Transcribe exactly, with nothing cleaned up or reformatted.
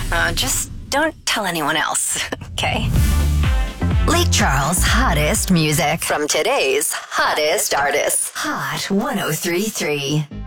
Uh, just don't tell anyone else, okay? Lake Charles' hottest music from today's hottest artists. Hot one oh three point three.